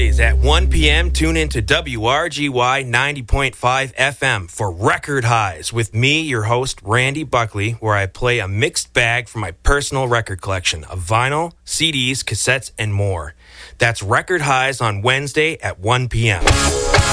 Wednesdays at 1 p.m., tune into WRGY 90.5 FM for Record Highs with me, your host, Randy Buckley, where I play a mixed bag from my personal record collection of vinyl, CDs, cassettes, and more. That's Record Highs on Wednesday at 1 p.m.